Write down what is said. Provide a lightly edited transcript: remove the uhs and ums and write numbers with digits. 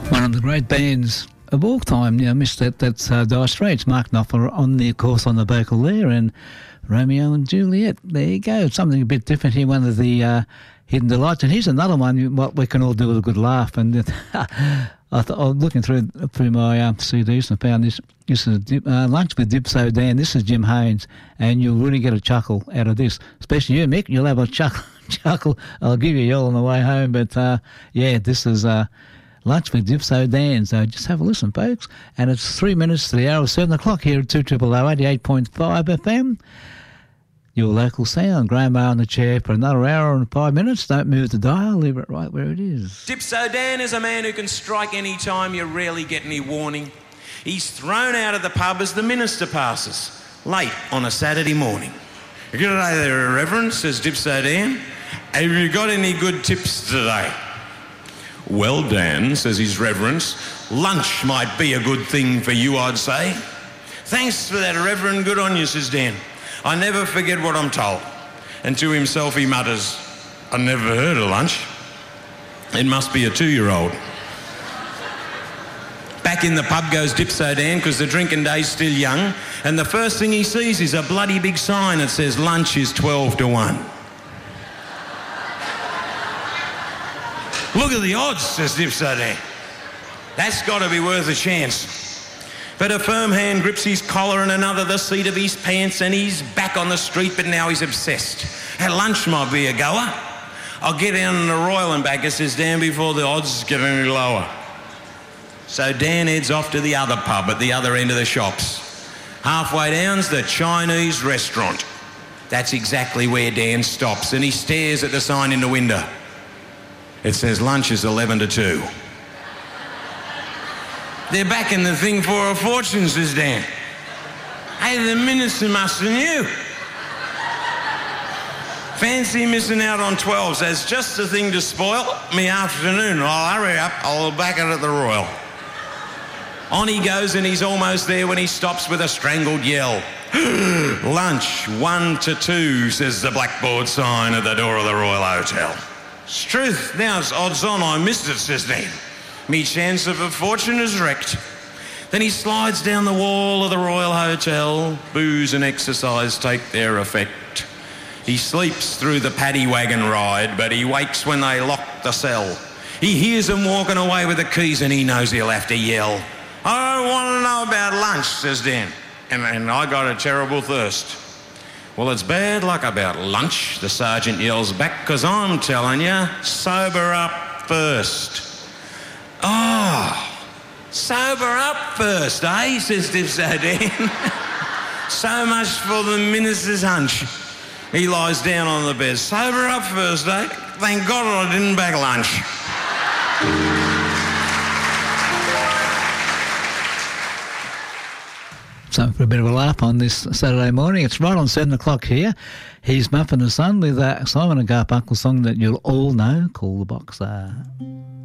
One of the great bands of all time, missed that. That's Dire Straits. Mark Knopfler on the, of course, on the vocal there, and Romeo and Juliet. There you go. Something a bit different here. One of the hidden delights, and here's another one. What we can all do with a good laugh. And I was looking through my CDs and found this. This is Lunch with Dipso Dan. This is Jim Haynes, and you'll really get a chuckle out of this. Especially you, Mick. You'll have a chuckle. I'll give you a yell on the way home. But this is Lunch with Dipso Dan. So just have a listen, folks. And it's 3 minutes to the hour of 7 o'clock here at 200 88.5 FM. Your local sound. Graham Moore on the chair for another hour and 5 minutes. Don't move the dial. Leave it right where it is. Dipso Dan is a man who can strike any time. You rarely get any warning. He's thrown out of the pub as the minister passes, late on a Saturday morning. Good day there, Reverend, says Dipso Dan. Have you got any good tips today? Well, Dan, says his reverence, lunch might be a good thing for you, I'd say. Thanks for that, Reverend. Good on you, says Dan. I never forget what I'm told. And to himself he mutters, I never heard of lunch. It must be a 2-year-old. Back in the pub goes Dipso Dan, because the drinking day's still young, and the first thing he sees is a bloody big sign that says lunch is 12 to 1. Look at the odds, says Dipso Dan. That's got to be worth a chance. But a firm hand grips his collar and another the seat of his pants, and he's back on the street, but now he's obsessed. At lunch might be a goer. I'll get down in the Royal and back, says Dan, before the odds get any lower. So Dan heads off to the other pub at the other end of the shops. Halfway down's the Chinese restaurant. That's exactly where Dan stops, and he stares at the sign in the window. It says lunch is 11 to 2. They're backing the thing for a fortune, says Dan. Hey, the minister must have knew. Fancy missing out on 12s. That's just the thing to spoil me afternoon. I'll hurry up. I'll back it at the Royal. On he goes, and he's almost there when he stops with a strangled yell. Lunch 1 to 2, says the blackboard sign at the door of the Royal Hotel. It's truth. Now it's odds on I missed it, says Dan. Me chance of a fortune is wrecked. Then he slides down the wall of the Royal Hotel. Booze and exercise take their effect. He sleeps through the paddy wagon ride, but he wakes when they lock the cell. He hears them walking away with the keys, and he knows he'll have to yell. I don't want to know about lunch, says Dan. And I got a terrible thirst. Well, it's bad luck about lunch, the sergeant yells back, because I'm telling you, sober up first. Oh, sober up first, eh, says Dipso Dan. So much for the minister's hunch. He lies down on the bed. Sober up first, eh? Thank God I didn't bag lunch. So for a bit of a laugh on this Saturday morning, it's right on 7 o'clock here. He's Muff and the Son with Simon and Garfunkel's song that you'll all know, Call the Boxer.